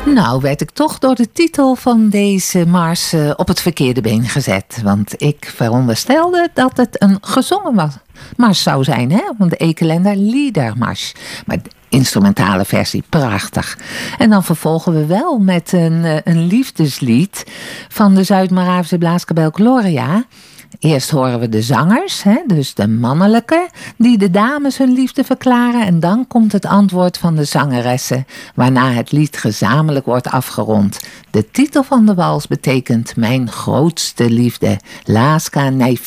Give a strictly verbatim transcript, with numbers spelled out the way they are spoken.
Nou werd ik toch door de titel van deze mars uh, op het verkeerde been gezet. Want ik veronderstelde dat het een gezongen was. Mars zou zijn, hè? Van de Ekelender Liedermars. Maar de instrumentale versie, prachtig. En dan vervolgen we wel met een, een liefdeslied van de Zuid-Moravische blaaskapel Gloria. Eerst horen we de zangers, hè, dus de mannelijke, die de dames hun liefde verklaren. En dan komt het antwoord van de zangeressen, waarna het lied gezamenlijk wordt afgerond. De titel van de wals betekent Mijn grootste liefde, Láska najväčšia.